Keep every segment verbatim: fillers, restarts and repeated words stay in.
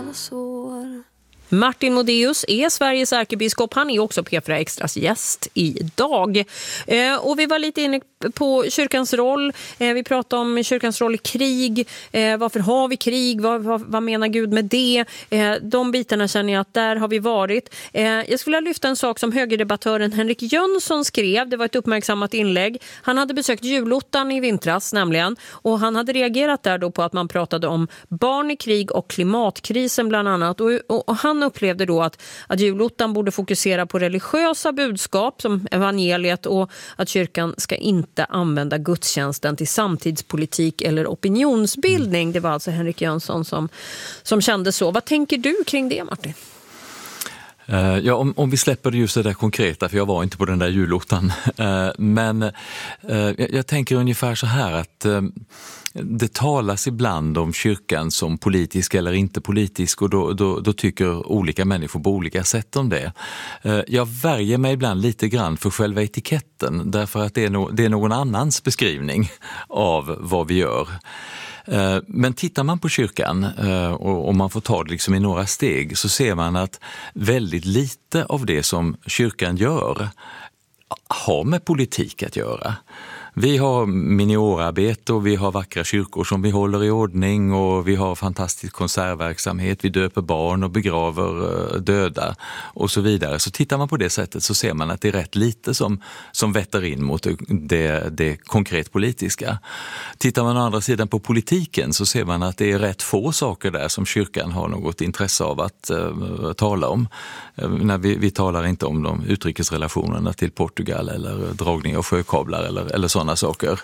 sår. Martin Modéus är Sveriges ärkebiskop. Han är också P fyra Extras gäst idag. Eh, och vi var lite inne på kyrkans roll. Eh, vi pratade om kyrkans roll i krig. Eh, varför har vi krig? Vad, vad, vad menar Gud med det? Eh, de bitarna känner jag att där har vi varit. Eh, jag skulle vilja lyfta en sak som högerdebattören Henrik Jönsson skrev. Det var ett uppmärksammat inlägg. Han hade besökt julottan i vintras nämligen. Och han hade reagerat där då på att man pratade om barn i krig och klimatkrisen bland annat. Och, och, och han upplevde då att, att julottan borde fokusera på religiösa budskap som evangeliet och att kyrkan ska inte använda gudstjänsten till samtidspolitik eller opinionsbildning. Det var alltså Henrik Jönsson som, som kände så. Vad tänker du kring det, Martin? Uh, ja, om, om vi släpper just det där konkreta, för jag var inte på den där julottan. Uh, men uh, jag, jag tänker ungefär så här att uh, det talas ibland om kyrkan som politisk eller inte politisk, och då, då, då tycker olika människor på olika sätt om det. Uh, jag värjer mig ibland lite grann för själva etiketten, därför att det är, no, det är någon annans beskrivning av vad vi gör. Men tittar man på kyrkan och man får ta det liksom i några steg, så ser man att väldigt lite av det som kyrkan gör har med politik att göra. Vi har miniorarbete och vi har vackra kyrkor som vi håller i ordning, och vi har fantastisk konsertverksamhet, vi döper barn och begraver döda och så vidare. Så tittar man på det sättet så ser man att det är rätt lite som, som vetter in mot det, det konkret politiska. Tittar man å andra sidan på politiken så ser man att det är rätt få saker där som kyrkan har något intresse av att uh, tala om. Uh, när vi, vi talar inte om de utrikesrelationerna till Portugal eller dragning av sjökablar eller, eller sådana saker.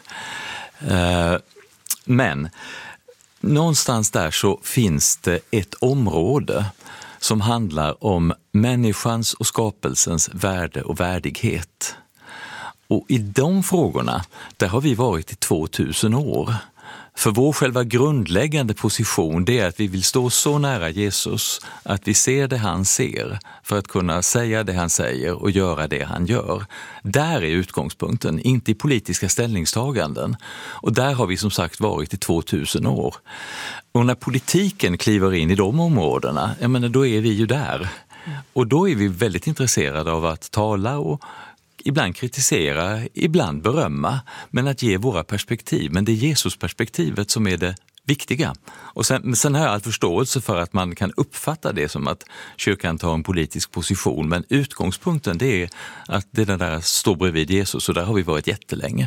Men någonstans där så finns det ett område som handlar om människans och skapelsens värde och värdighet. Och i de frågorna, där har vi varit i tvåtusen år. För vår själva grundläggande position, det är att vi vill stå så nära Jesus att vi ser det han ser för att kunna säga det han säger och göra det han gör. Där är utgångspunkten, inte i politiska ställningstaganden. Och där har vi som sagt varit i tvåtusen år. Och när politiken kliver in i de områdena, jag menar, då är vi ju där. Och då är vi väldigt intresserade av att tala och ibland kritisera, ibland berömma, men att ge våra perspektiv. Men det är Jesus-perspektivet som är det viktiga. Och sen, sen har jag all förståelse för att man kan uppfatta det som att kyrkan tar en politisk position, men utgångspunkten det är att det där står bredvid Jesus, och där har vi varit jättelänge.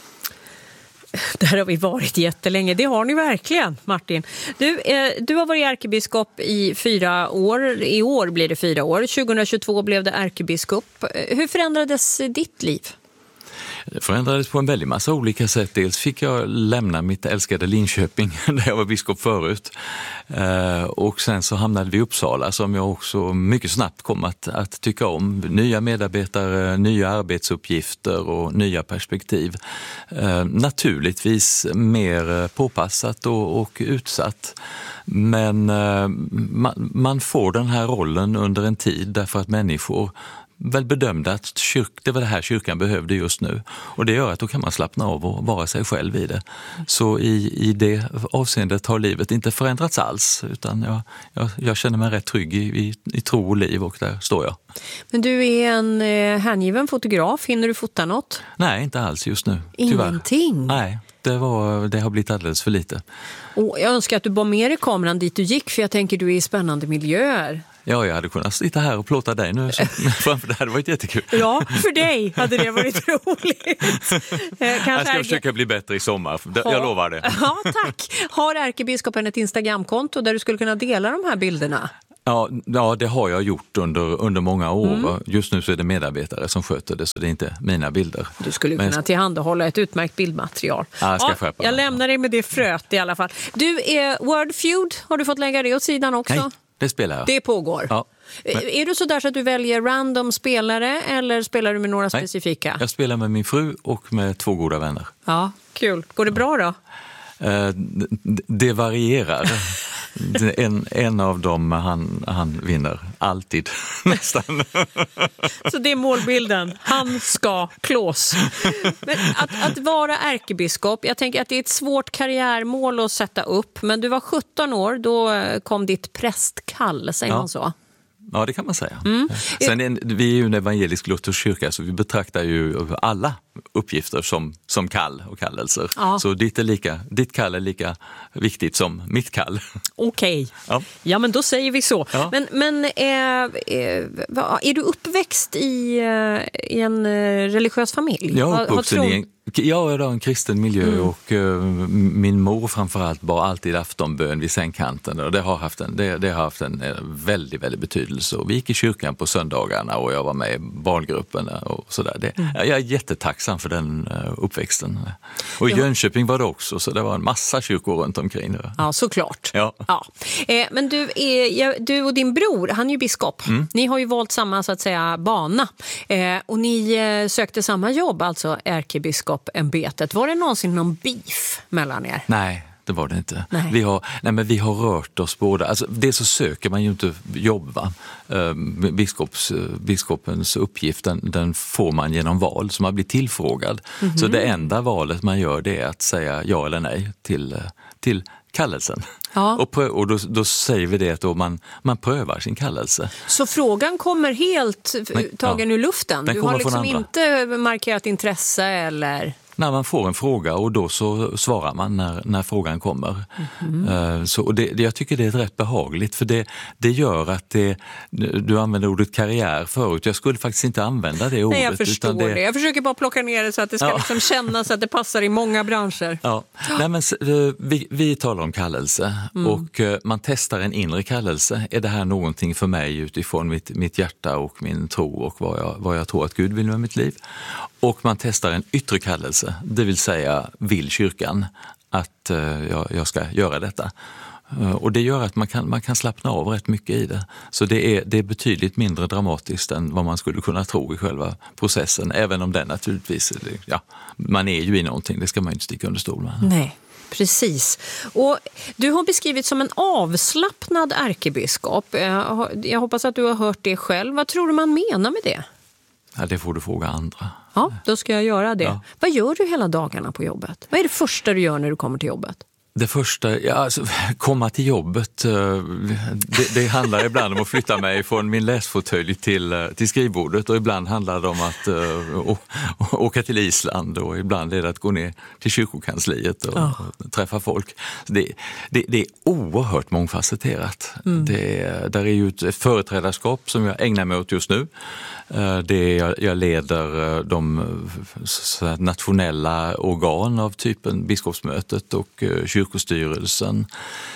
Där har vi varit jättelänge. Det har ni verkligen, Martin. Du, eh, du har varit ärkebiskop i fyra år. I år blir det fyra år. tjugohundratjugotvå blev det ärkebiskop. Hur förändrades ditt liv? Det förändrades på en väldigt massa olika sätt. Dels fick jag lämna mitt älskade Linköping där jag var biskop förut. Eh, och sen så hamnade vi i Uppsala som jag också mycket snabbt kom att, att tycka om. Nya medarbetare, nya arbetsuppgifter och nya perspektiv. Eh, naturligtvis mer påpassat och, och utsatt. Men eh, man, man får den här rollen under en tid därför att människor väl bedömde att kyrk, det var det här kyrkan behövde just nu. Och det gör att då kan man slappna av och vara sig själv i det. Så i, i det avseendet har livet inte förändrats alls, utan jag, jag, jag känner mig rätt trygg i, i, i tro och liv, och där står jag. Men du är en eh, hängiven fotograf. Hinner du fota något? Nej, inte alls just nu. Tyvärr. Ingenting? Nej, det, var, det har blivit alldeles för lite. Och jag önskar att du bar med dig kameran dit du gick, för jag tänker du är i spännande miljöer. Ja, jag hade kunnat sitta här och plåta dig nu framför det hade varit jättekul. Ja, för dig hade det varit roligt. Kanske jag ska ärke... försöka bli bättre i sommar, jag ha... lovar det. Ja, tack. Har ärkebiskopen ett Instagramkonto där du skulle kunna dela de här bilderna? Ja, ja, det har jag gjort under, under många år. Mm. Just nu så är det medarbetare som sköter det, så det är inte mina bilder. Du skulle Men... kunna tillhandahålla ett utmärkt bildmaterial. Ja, jag ska ja, skärpa jag mig. lämnar dig med det fröet i alla fall. Du, är Wordfeud, har du fått lägga det åt sidan också? Nej, det spelar jag. Det pågår. Ja. Men... Är du så där så att du väljer random spelare, eller spelar du med några Nej, specifika? Jag spelar med min fru och med två goda vänner. Ja, kul. Går det bra då? Eh, det varierar. En, en av dem, han, han vinner alltid, nästan. Så det är målbilden. Han ska klås. Men att, att vara ärkebiskop, jag tänker att det är ett svårt karriärmål att sätta upp. Men du var sjutton år, då kom ditt prästkall, säger ja. man så? Ja, det kan man säga. Mm. Sen är, vi är ju en evangelisk luthersk kyrka, så vi betraktar ju alla uppgifter som, som kall och kallelser. Ja. Så ditt, är lika, ditt kall är lika viktigt som mitt kall. Okej, okay. ja. ja men då säger vi så. Ja. Men, men är, är du uppväxt i, i en religiös familj? Jag är uppvuxen i en, jag är en kristen miljö mm. och uh, min mor framförallt bar alltid aftonbön vid sängkanten. Och det har haft en, det, det har haft en väldigt, väldigt betydelse. Och vi gick i kyrkan på söndagarna och jag var med i barngruppen och sådär. Det, mm. Jag är jättetacksam för den uppväxten. Och i ja. Jönköping var det också, så det var en massa kyrkor runt omkring. Ja, såklart. Ja. Ja. Eh, men du, är, du och din bror, han är ju biskop. Mm. Ni har ju valt samma, så att säga, bana. Eh, och ni eh, sökte samma jobb, alltså ärkebiskop-ämbetet. Var det någonsin någon beef mellan er? Nej. Det var det inte. Nej. Vi har, nej men vi har rört oss båda. Alltså, det så söker man ju inte jobb. Va? Biskops, biskopens uppgift den, den får man genom val, så man blir tillfrågad. Mm-hmm. Så det enda valet man gör, det är att säga ja eller nej till, till kallelsen. Ja. Och, prö- och då, då säger vi det att då man, man prövar sin kallelse. Så frågan kommer helt nej, tagen ja. ur luften? Den du har liksom inte markerat intresse eller... När man får en fråga och då så svarar man när, när frågan kommer. Mm-hmm. Så, och det, jag tycker det är rätt behagligt, för det, det gör att det, du använder ordet karriär förut. Jag skulle faktiskt inte använda det ordet. Nej, jag förstår utan det, det. Jag försöker bara plocka ner det så att det ska ja. liksom kännas att det passar i många branscher. Ja. Nej, men, vi, vi talar om kallelse mm. och man testar en inre kallelse. Är det här någonting för mig utifrån mitt, mitt hjärta och min tro och vad jag, vad jag tror att Gud vill med mitt liv? Och man testar en yttre kallelse, det vill säga vill kyrkan att uh, jag, jag ska göra detta. Uh, och det gör att man kan, man kan slappna av rätt mycket i det. Så det är, det är betydligt mindre dramatiskt än vad man skulle kunna tro i själva processen. Även om den naturligtvis, ja, man är ju i någonting, det ska man ju inte sticka under stol med. Nej. Precis. Och du har beskrivit som en avslappnad ärkebiskop. Jag hoppas att du har hört det själv. Vad tror du man menar med det? Ja, det får du fråga andra. Ja, då ska jag göra det. Ja. Vad gör du hela dagarna på jobbet? Vad är det första du gör när du kommer till jobbet? Det första, ja, alltså, komma till jobbet, det, det handlar ibland om att flytta mig från min läsfåtölj till, till skrivbordet, och ibland handlar det om att uh, å, åka till Island, och ibland är det att gå ner till kyrkokansliet och, oh. och träffa folk. Det, det, det är oerhört mångfacetterat. Mm. Det, där är ju ett företrädarskap som jag ägnar mig åt just nu. Det är, jag, jag leder de så, nationella organ av typen biskopsmötet och kyrkostyrelsen.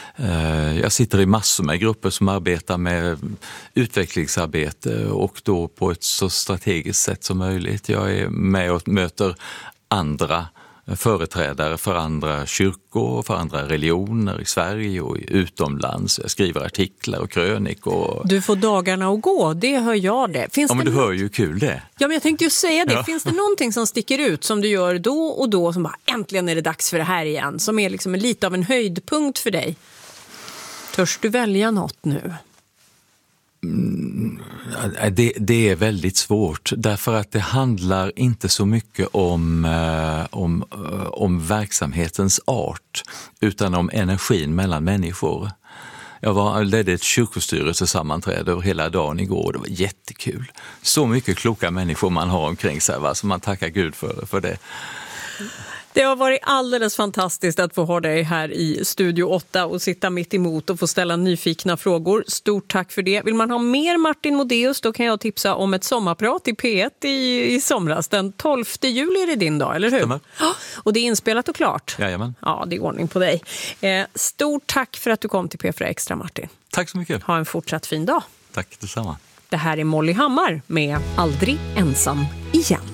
Jag sitter i massor med grupper som arbetar med utvecklingsarbete och då på ett så strategiskt sätt som möjligt. Jag är med och möter andra företrädare för andra kyrkor, för andra religioner i Sverige och utomlands. Jag skriver artiklar och krönikor. Du får dagarna att gå, det hör jag det. Finns ja, men det du hör ju kul det. Ja, men jag tänkte ju säga det. Ja. Finns det någonting som sticker ut som du gör då och då som bara äntligen är det dags för det här igen? Som är liksom lite av en höjdpunkt för dig? Törs du välja något nu? Mm, det, det är väldigt svårt, därför att det handlar inte så mycket om, om, om verksamhetens art utan om energin mellan människor. Jag var, ledde ett kyrkostyrelsesammanträde över hela dagen igår och det var jättekul. Så mycket kloka människor man har omkring sig, va? Så man tackar Gud för, för det. Det har varit alldeles fantastiskt att få ha dig här i Studio åtta och sitta mitt emot och få ställa nyfikna frågor. Stort tack för det. Vill man ha mer Martin Modéus, då kan jag tipsa om ett sommarprat i P ett i, i somras. Den tolfte juli är det din dag, eller hur? Stämmer. Ja, och det är inspelat och klart. Jajamän. Ja, det är ordning på dig. Eh, stort tack för att du kom till P fyra Extra, Martin. Tack så mycket. Ha en fortsatt fin dag. Tack detsamma. Det här är Molly Hammar med Aldrig ensam igen.